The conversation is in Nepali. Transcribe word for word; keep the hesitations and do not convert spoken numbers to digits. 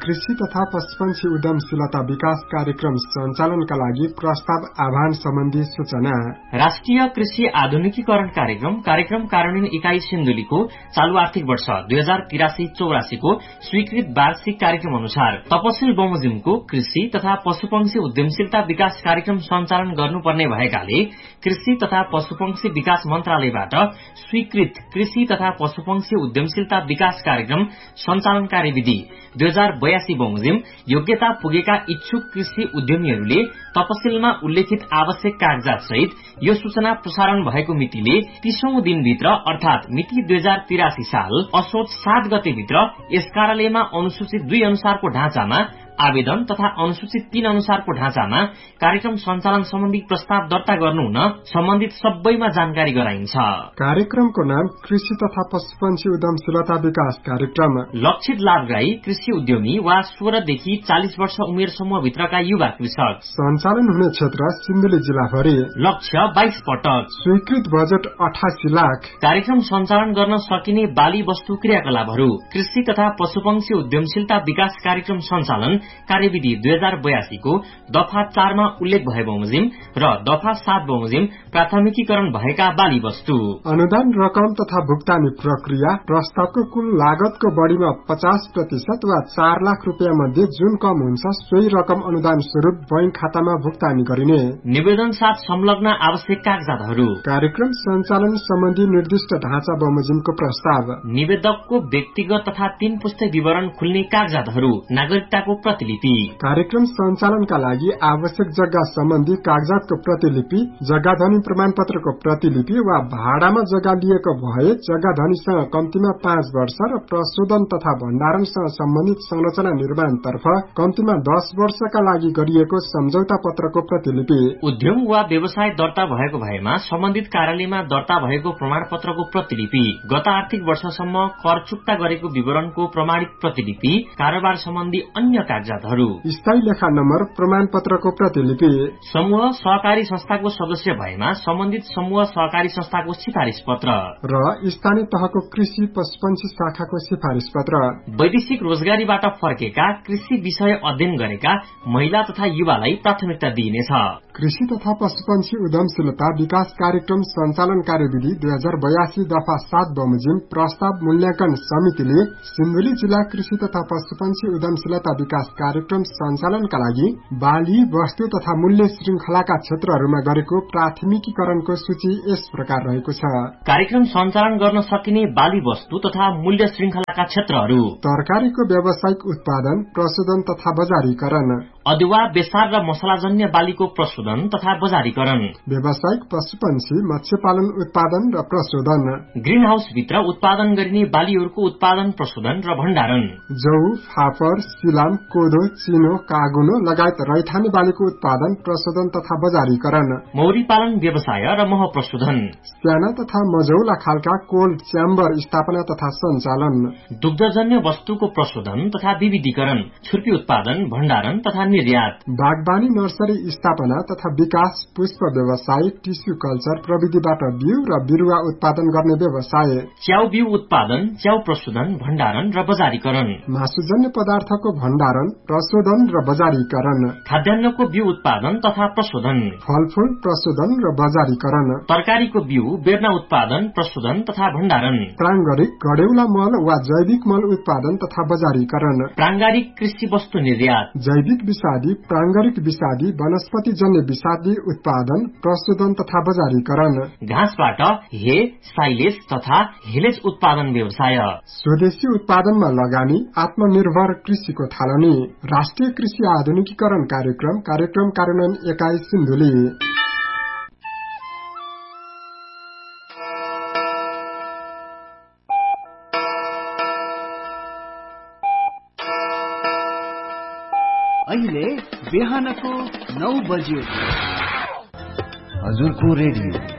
कृषि तथा पशुपन्छी उद्यमशीलता विकास कार्यक्रम सञ्चालनका लागि प्रस्ताव आह्वान सम्बन्धी सूचना। राष्ट्रिय कृषि आधुनिकीकरण कार्यक्रम कार्यक्रम कार्यान्वयन इकाई सिन्धुलीको चालू आर्थिक वर्ष दुई हजार तिरासी चौरासीको स्वीकृत वार्षिक कार्यक्रम अनुसार तपसिल बमोजिमको कृषि तथा पशुपक्षी उद्यमशीलता विकास कार्यक्रम सञ्चालन गर्नुपर्ने भएकाले कृषि तथा पशुपक्षी विकास मन्त्रालयबाट स्वीकृत कृषि तथा पशुपक्षी उद्यमशीलता विकास कार्यक्रम सञ्चालन कार्यविधि दुई हजार बयासी बमोजिम योग्यता पुगेका इच्छुक कृषि उद्यमीहरूले तपसिलमा उल्लेखित आवश्यक कागजात सहित यो सूचना प्रसारण भएको मितिले तीसौं दिनभित्र अर्थात मिति दुई हजार तिरासी साल असोज सात गतेभित्र यस कार्यालयमा अनुसूचित दुई अनुसारको ढाँचामा आवेदन तथा अनुसूचित तीन अनुसारको ढाँचामा कार्यक्रम सञ्चालन सम्बन्धी प्रस्ताव दर्ता गर्नु हुन सम्बन्धित सबैमा जानकारी गराइन्छ। कार्यक्रमको नाम कृषि तथा पशुपन्छी उद्यमशीलता विकास कार्यक्रम। लक्षित लाभग्राही कृषि उद्यमी वा सोह्रदेखि चालिस वर्ष उमेर समूहभित्रका युवा कृषक। सञ्चालन हुने क्षेत्र सिन्धुली जिल्लाभरि। लक्ष्य बाइस पटक। स्वीकृत बजेट अठासी लाख। कार्यक्रम सञ्चालन गर्न सकिने बाली वस्तु क्रियाकलापहरू कृषि तथा पशुपन्छी उद्यमशीलता विकास कार्यक्रम सञ्चालन कार्यविधि दुई हजार बयासीको दफा चारमा उल्लेख भए बमोजिम र दफा सात बमोजिम प्राथमिकीकरण भएका बाली वस्तु। अनुदान रकम तथा भुक्तानी प्रक्रिया प्रस्तावको कुल लागतको बढ़ीमा पचास प्रतिशत वा चार लाख रूपियाँ मध्ये जुन कम हुन्छ सोही रकम अनुदान स्वरूप बैंक खातामा भुक्तानी गरिने। निवेदन साथ संलग्न आवश्यक कागजातहरू। कार्यक्रम सञ्चालन सम्बन्धी निर्दिष्ट ढाँचा बमोजिमको प्रस्ताव। निवेदकको व्यक्तिगत तथा तीन पुस्ते विवरण खुल्ने कागजातहरू। नागरिकताको प्रतिलिपि। कार्यक्रम सञ्चालनका लागि आवश्यक जग्गा सम्बन्धी कागजातको प्रतिलिपि, जग्गा धनी प्रमाण पत्रको प्रतिलिपि वा भाडामा जग्गा लिएको भए जग्गा धनीसँग कम्तीमा पाँच वर्ष र प्रशोधन तथा भण्डारणसँग सम्बन्धित संरचना निर्माणतर्फ कम्तीमा दस वर्षका लागि गरिएको सम्झौता पत्रको प्रतिलिपि। उद्यम वा व्यवसाय दर्ता भएको भएमा सम्बन्धित कार्यालयमा दर्ता भएको प्रमाण पत्रको प्रतिलिपि, गत आर्थिक वर्षसम्म कर चुक्ता गरेको विवरणको प्रमाणित प्रतिलिपि, कारोबार सम्बन्धी अन्य कागजातहरू। स्थायी लेखा नम्बर प्रमाण पत्रको प्रतिलिपि। समूह सहकारी संस्थाको सदस्य भएमा सम्बन्धित समूह सहकारी संस्थाको सिफारिश पत्र र स्थानीय तहको कृषि पशुपन्छी शाखाको सिफारिश पत्र। वैदेशिक रोजगारीबाट फर्केका कृषि विषय अध्ययन गरेका महिला तथा युवालाई प्राथमिकता दिइनेछ। कृषि तथा पशुपन्छी उद्यमशीलता विकास कार्यक्रम सञ्चालन कार्यविधि दुई हजार बयासी दफा सात बमोजिम प्रस्ताव मूल्याङ्कन समितिले सिन्धुली जिल्ला कृषि तथा पशुपन्छी उद्यमशीलता विकास कार्यक्रम सञ्चालनका लागि बाली वस्तु तथा मूल्य श्रृंखलाका क्षेत्रहरूमा गरेको प्राथमिकीकरणको सूची यस प्रकार रहेको छ। कार्यक्रम सञ्चालन गर्न सकिने बाली वस्तु तथा मूल्य श्रृंखलाका क्षेत्रहरू। तरकारीको व्यावसायिक उत्पादन, प्रशोधन तथा बजारीकरण। अदुवा, बेसार र मसलाजन्य बालीको प्रशोधन तथा बजारीकरण। व्यावसायिक पशुपन्छी, मत्स्य पालन उत्पादन र प्रशोधन। ग्रीन हाउस भित्र उत्पादन गरिने बालीहरूको उत्पादन, प्रशोधन र भण्डारण। जौ, फापर, सिलाम, कोदो, चिनो, कागुनो लगायत रैथाने बालीको उत्पादन, प्रशोधन तथा बजारीकरण। मौरी पालन व्यवसाय र मह प्रशोधन। साना तथा मझौला खालका कोल्ड च्याम्बर स्थापना तथा सञ्चालन। दुग्धजन्य वस्तुको प्रशोधन तथा विविधीकरण, छुर्पी उत्पादन, भण्डारण तथा निर्यात। बागबानी नर्सरी स्थापना तथा विकास, पुष्प व्यवसाय, टिस्यु कल्चर प्रविधिबाट बिउ र बिरुवा उत्पादन गर्ने व्यवसाय। च्याउ बिउ उत्पादन, च्याउ प्रशोधन, भण्डारण र बजारीकरण। मासुजन्य पदार्थको भण्डारण, प्रशोधन र बजारीकरण। खाद्यान्नको बिउ उत्पादन तथा प्रशोधन। फलफूल प्रशोधन र बजारीकरण। तरकारीको बिउ, बेर्ना उत्पादन, प्रशोधन तथा भण्डारण। प्राङ्गारिक, गडेउला मल वा जैविक मल उत्पादन तथा बजारीकरण। प्राङ्गारिक कृषि वस्तु निर्यात। जैविक विषादी, प्राङ्गारिक विषादी, वनस्पति जन्य विषादी उत्पादन, प्रशोधन तथा बजारीकरण। घाँसबाट हे, साइलेज तथा हेलेज उत्पादन व्यवसाय। स्वदेशी उत्पादनमा लगानी, आत्मनिर्भर कृषिको थालनी। राष्ट्रिय कृषि आधुनिकीकरण कार्यक्रम कार्यक्रम कार्यान्वयन एकाइ सिन्धुली। अहिले बिहानको नौ बज्यो। हजुरको रेडियो